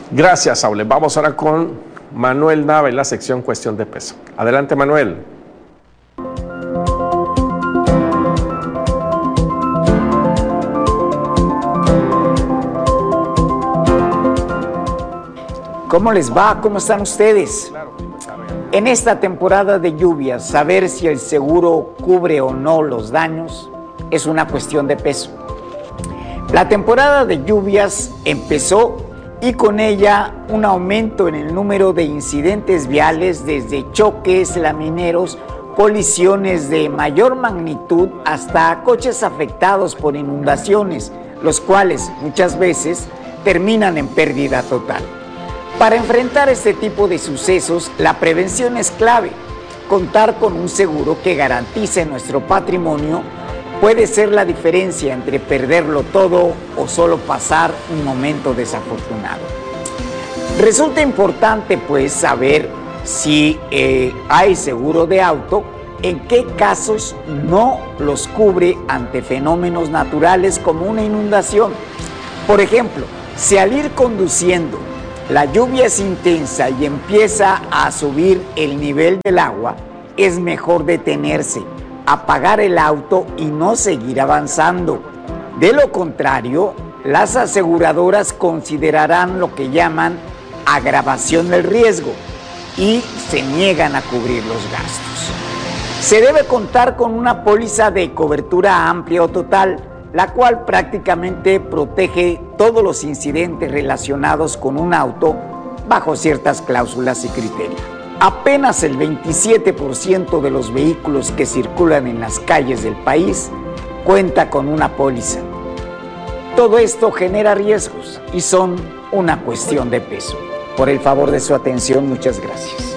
Gracias, Saule. Vamos ahora con Manuel Nava en la sección Cuestión de Peso. Adelante, Manuel. ¿Cómo les va? ¿Cómo están ustedes? En esta temporada de lluvias, saber si el seguro cubre o no los daños es una cuestión de peso. La temporada de lluvias empezó y con ella un aumento en el número de incidentes viales, desde choques, lamineros, colisiones de mayor magnitud hasta coches afectados por inundaciones, los cuales muchas veces terminan en pérdida total. Para enfrentar este tipo de sucesos, la prevención es clave. Contar con un seguro que garantice nuestro patrimonio puede ser la diferencia entre perderlo todo o solo pasar un momento desafortunado. Resulta importante, pues, saber si hay seguro de auto, en qué casos no los cubre ante fenómenos naturales como una inundación. Por ejemplo, si al ir conduciendo la lluvia es intensa y empieza a subir el nivel del agua, es mejor detenerse, apagar el auto y no seguir avanzando. De lo contrario, las aseguradoras considerarán lo que llaman agravación del riesgo y se niegan a cubrir los gastos. Se debe contar con una póliza de cobertura amplia o total, la cual prácticamente protege todos los incidentes relacionados con un auto bajo ciertas cláusulas y criterios. Apenas el 27% de los vehículos que circulan en las calles del país cuenta con una póliza. Todo esto genera riesgos y son una cuestión de peso. Por el favor de su atención, muchas gracias.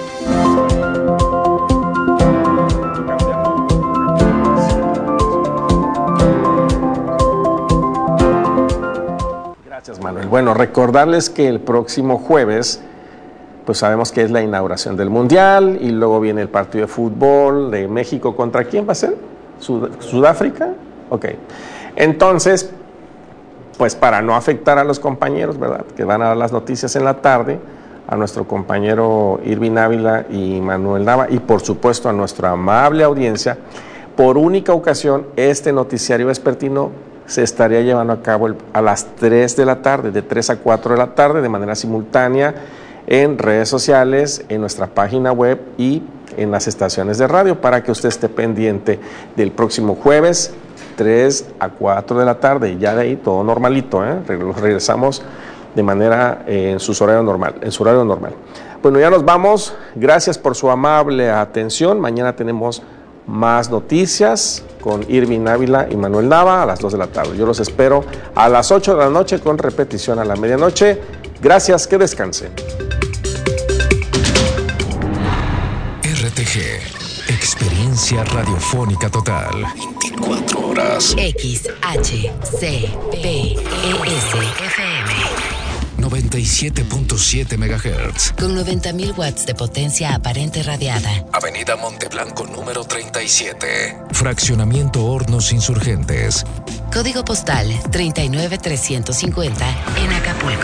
Gracias, Manuel. Bueno, recordarles que el próximo jueves, pues sabemos que es la inauguración del Mundial y luego viene el partido de fútbol de México. ¿Contra quién va a ser? ¿Sudáfrica? Ok. Entonces, pues para no afectar a los compañeros, ¿verdad?, que van a dar las noticias en la tarde, a nuestro compañero Irving Ávila y Manuel Nava, y por supuesto a nuestra amable audiencia, por única ocasión, este noticiario vespertino se estaría llevando a cabo a las 3 de la tarde, de 3 a 4 de la tarde, de manera simultánea, en redes sociales, en nuestra página web y en las estaciones de radio, para que usted esté pendiente del próximo jueves, 3 a 4 de la tarde, y ya de ahí todo normalito, regresamos de manera en su horario normal. Bueno, ya nos vamos. Gracias por su amable atención. Mañana tenemos más noticias con Irving Ávila y Manuel Nava a las 2 de la tarde. Yo los espero a las 8 de la noche con repetición a la medianoche. Gracias, que descansen. RTG, experiencia radiofónica total. 24 horas. XHCPES-FM 97.7 MHz. con 90.000 watts de potencia aparente radiada. Avenida Monteblanco número 37. Fraccionamiento Hornos Insurgentes. Código postal 39350 en Acapulco.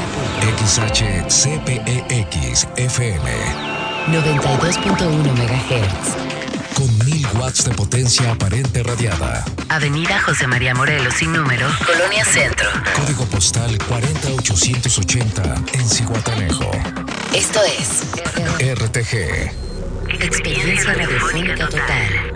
XHCPEX FM 92.1 MHz. con 1000 watts de potencia aparente radiada. Avenida José María Morelos sin número, Colonia Centro. Código postal 40880 en Zihuatanejo. Esto es RTG. Experiencia radiofónica total.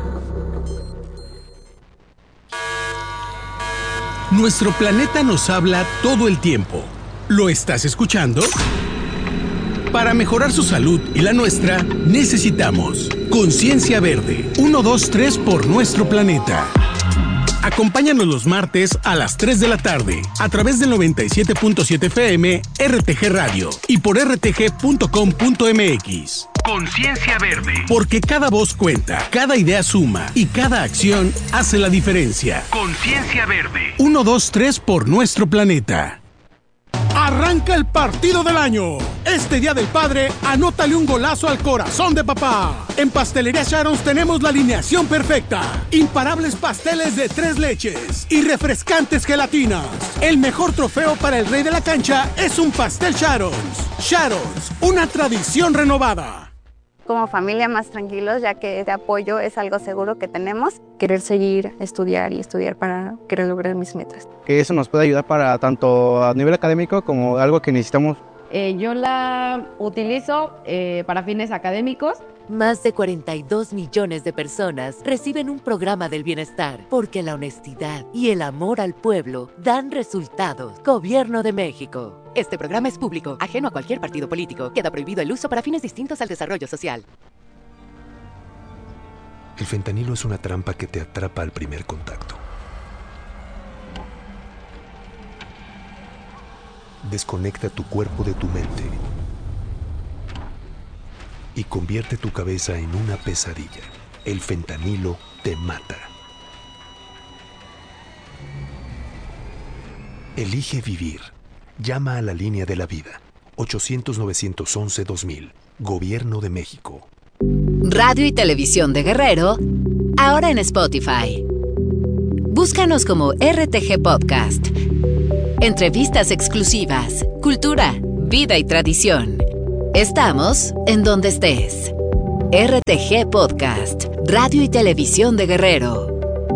Nuestro planeta nos habla todo el tiempo. ¿Lo estás escuchando? Para mejorar su salud y la nuestra, necesitamos Conciencia Verde. 1, 2, 3 por nuestro planeta. Acompáñanos los martes a las 3 de la tarde a través del 97.7 FM, RTG Radio y por rtg.com.mx. Conciencia Verde. Porque cada voz cuenta, cada idea suma y cada acción hace la diferencia. Conciencia Verde. 1, 2, 3 por nuestro planeta. Arranca el partido del año. Este Día del Padre, anótale un golazo al corazón de papá. En Pastelería Sharon's tenemos la alineación perfecta. Imparables pasteles de 3 leches y refrescantes gelatinas. El mejor trofeo para el rey de la cancha es un pastel Sharon's. Sharon's, una tradición renovada. Como familia más tranquilos, ya que este apoyo es algo seguro que tenemos. Querer seguir, estudiar y estudiar para querer lograr mis metas. Que eso nos puede ayudar para tanto a nivel académico como algo que necesitamos. Yo la utilizo para fines académicos. Más de 42 millones de personas reciben un programa del bienestar porque la honestidad y el amor al pueblo dan resultados. Gobierno de México. Este programa es público, ajeno a cualquier partido político. Queda prohibido el uso para fines distintos al desarrollo social. El fentanilo es una trampa que te atrapa al primer contacto. Desconecta tu cuerpo de tu mente y convierte tu cabeza en una pesadilla. El fentanilo te mata. Elige vivir. Llama a la línea de la vida. 800-911-2000. Gobierno de México. Radio y Televisión de Guerrero, ahora en Spotify. Búscanos como RTG Podcast. Entrevistas exclusivas, cultura, vida y tradición. Estamos en donde estés. RTG Podcast, Radio y Televisión de Guerrero.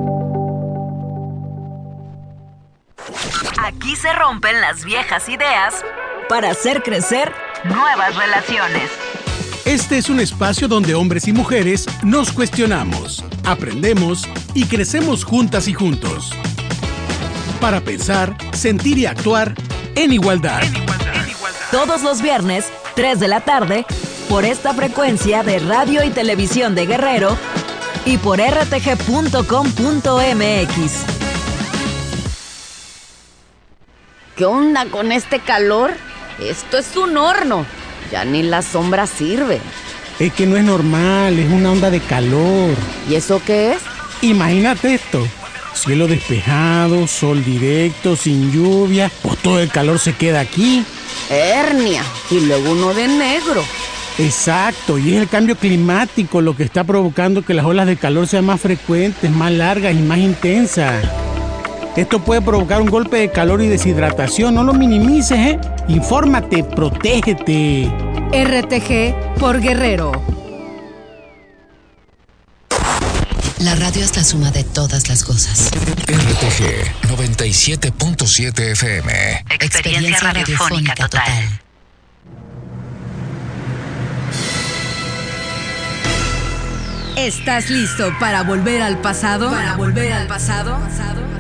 Aquí se rompen las viejas ideas para hacer crecer nuevas relaciones. Este es un espacio donde hombres y mujeres nos cuestionamos, aprendemos y crecemos juntas y juntos. Para pensar, sentir y actuar en igualdad. Todos los viernes, 3 de la tarde, por esta frecuencia de Radio y Televisión de Guerrero y por rtg.com.mx. ¿Qué onda con este calor? Esto es un horno. Ya ni la sombra sirve. Es que no es normal, es una onda de calor. ¿Y eso qué es? Imagínate esto. Cielo despejado, sol directo, sin lluvia, pues todo el calor se queda aquí. Hernia, y luego uno de negro. Exacto, y es el cambio climático lo que está provocando que las olas de calor sean más frecuentes, más largas y más intensas. Esto puede provocar un golpe de calor y deshidratación, no lo minimices, ¿eh? Infórmate, protégete. RTG por Guerrero. La radio es la suma de todas las cosas. RTG 97.7 FM. Experiencia radiofónica total. ¿Estás listo para volver al pasado?